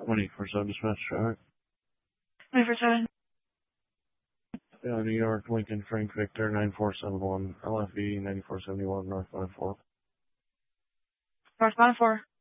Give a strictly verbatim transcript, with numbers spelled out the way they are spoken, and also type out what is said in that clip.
twenty-four seven dispatch traffic. twenty-four seven. Yeah, New York, Lincoln, Frank Victor, nine four seven one, L F E, ninety-four seventy-one, northbound four. Northbound four.